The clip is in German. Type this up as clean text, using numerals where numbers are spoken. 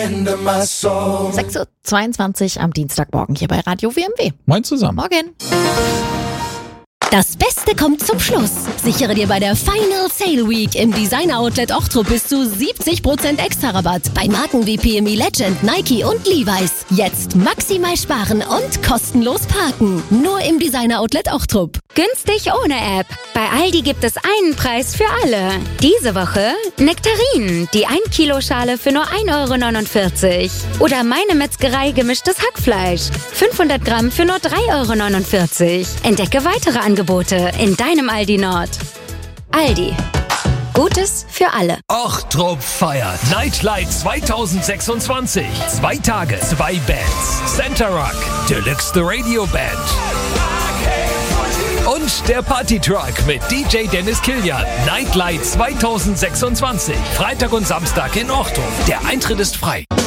6:22 Uhr am Dienstagmorgen hier bei Radio WMW. Moin zusammen. Morgen. Das Beste kommt zum Schluss. Sichere dir bei der Final Sale Week im Designer Outlet Ochtrup bis zu 70% Extra-Rabatt bei Marken wie PME Legend, Nike und Levi's. Jetzt maximal sparen und kostenlos parken. Nur im Designer Outlet Ochtrup. Günstig ohne App. Bei Aldi gibt es einen Preis für alle. Diese Woche Nektarinen, die 1 Kilo Schale für nur 1,49 €. Oder Meine Metzgerei gemischtes Hackfleisch. 500 Gramm für nur 3,49 €. Entdecke weitere Angebote in deinem Aldi Nord. Aldi. Gutes für alle. Ochtrup feiert Nightlight 2026. 2 Tage, 2 Bands. Center Rock, Deluxe The Radio Band und der Party-Truck mit DJ Dennis Kilian. Nightlight 2026. Freitag und Samstag in Ochtrup. Der Eintritt ist frei.